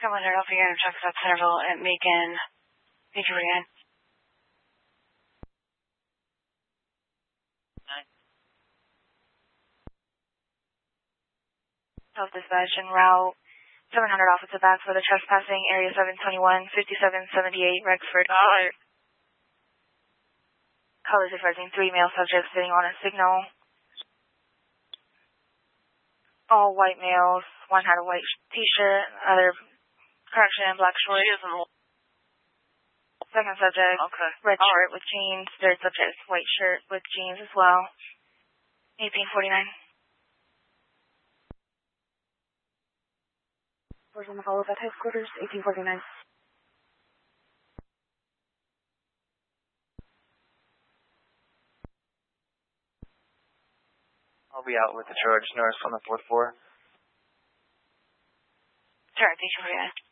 Commander Alpha Union, Chuck South Centerville at Macon. Thank you again. South Dispatch and route 700 offensive back for the trespassing, area 721, 5778, Rexford. Alright. Colors advising 3 male subjects sitting on a signal. All white males, one had a white t-shirt, other correction, black shorts. She isn't. Second subject, Okay. red shirt with jeans. Third subject, white shirt with jeans as well. 1849. Where's on the follow-up at headquarters? 1849. I'll be out with the charge nurse on the 4th floor. Sure, 1849.